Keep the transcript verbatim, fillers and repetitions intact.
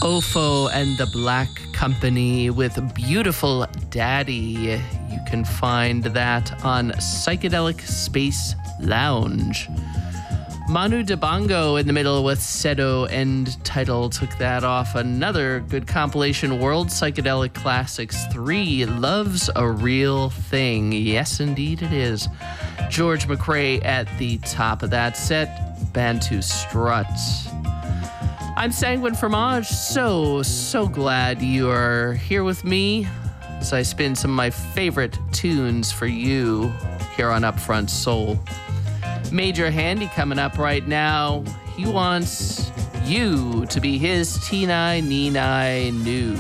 Ofo and the Black Company with Beautiful Daddy. You can find that on Psychedelic Space Lounge. Manu Dibango in the middle with Sedo End Title took that off another good compilation, World Psychedelic Classics three, Love's a Real Thing. Yes, indeed it is. George McRae at the top of that set, Bantu Strut. I'm Sanguine Fromage, so, so glad you are here with me as I spin some of my favorite tunes for you here on Upfront Soul. Major Handy coming up right now. He wants you to be his T nine N nine New.